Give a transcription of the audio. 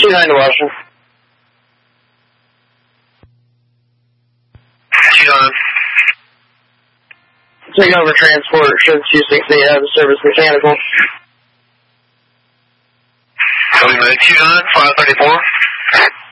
29 to Washington. 29. Take over transport, should 260 have service mechanical. Copy, 29, 534.